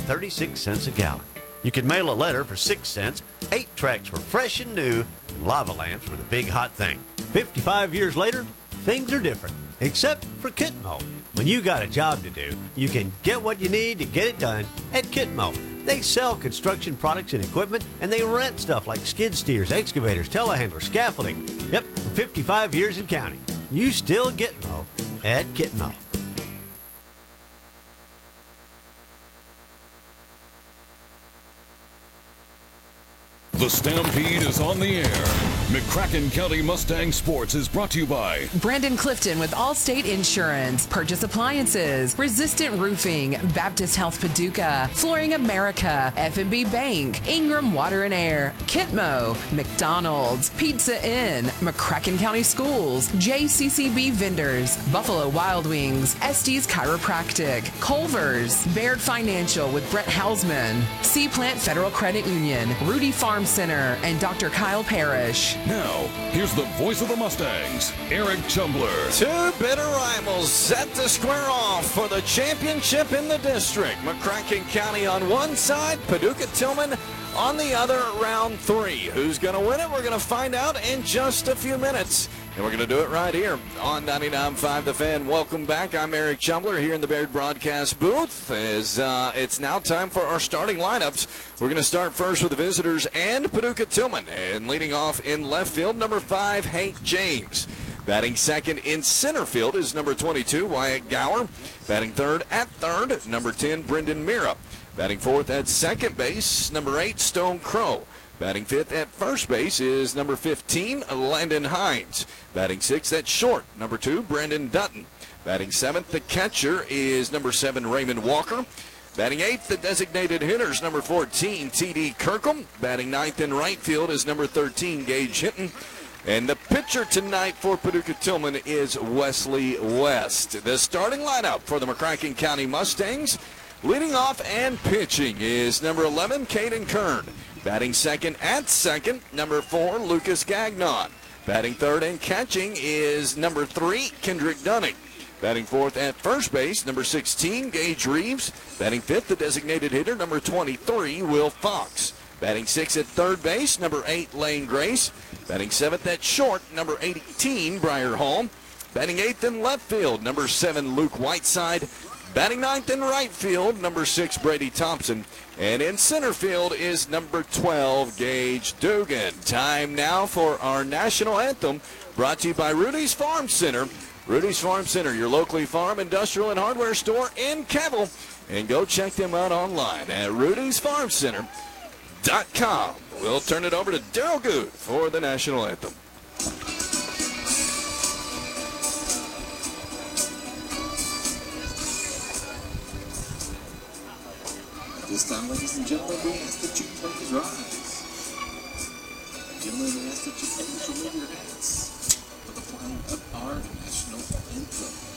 36 cents a gallon. You can mail a letter for 6 cents, 8 tracks were fresh and new, and lava lamps were the big hot thing. 55 years later, things are different, except for Kitmo. When you got a job to do, you can get what you need to get it done at Kitmo. They sell construction products and equipment, and they rent stuff like skid steers, excavators, telehandlers, scaffolding. Yep, for 55 years and counting. You still get Mo at Kitmo. The Stampede is on the air. McCracken County Mustang Sports is brought to you by Brandon Clifton with Allstate Insurance, Purchase Appliances, Resistant Roofing, Baptist Health Paducah, Flooring America, F&B Bank, Ingram Water and Air, Kitmo, McDonald's, Pizza Inn, McCracken County Schools, JCCB Vendors, Buffalo Wild Wings, Estes Chiropractic, Culver's, Baird Financial with Brett Hausman, Seaplant Federal Credit Union, Rudy Farm Center, and Dr. Kyle Parrish. Now, here's the voice of the Mustangs, Eric Chumbler. Two bitter rivals set to square off for the championship in the district. McCracken County on one side, Paducah Tillman on the other, round 3. Who's going to win it? We're going to find out in just a few minutes. And we're going to do it right here on 99.5 The Fan. Welcome back. I'm Eric Chumbler here in the Baird broadcast booth. As it's now time for our starting lineups. We're going to start first with the visitors and Paducah Tillman. And leading off in left field, number 5, Hank James. Batting second in center field is number 22, Wyatt Gower. Batting third at third, number 10, Brendan Mira. Batting fourth at second base, number 8, Stone Crow. Batting fifth at first base is number 15, Landon Hines. Batting sixth at short, number 2, Brandon Dutton. Batting seventh, the catcher, is number 7, Raymond Walker. Batting eighth, the designated hitters, number 14, T.D. Kirkham. Batting ninth in right field is number 13, Gage Hinton. And the pitcher tonight for Paducah Tillman is Wesley West. The starting lineup for the McCracken County Mustangs, leading off and pitching, is number 11, Caden Kern. Batting second at second, number 4, Lucas Gagnon. Batting third and catching is number 3, Kendrick Dunning. Batting fourth at first base, number 16, Gage Reeves. Batting fifth, the designated hitter, number 23, Will Fox. Batting sixth at third base, number 8, Lane Grace. Batting seventh at short, number 18, Briar Hall. Batting eighth in left field, number 7, Luke Whiteside. Batting ninth in right field, number 6, Brady Thompson. And in center field is number 12, Gage Dugan. Time now for our national anthem, brought to you by Rudy's Farm Center. Rudy's Farm Center, your locally farm, industrial, and hardware store in Cavill. And go check them out online at rudysfarmcenter.com. We'll turn it over to Daryl Good for the national anthem. This time, ladies and gentlemen, we ask that you please rise. Gentlemen, we ask that you please remove your hats for the playing of our national anthem.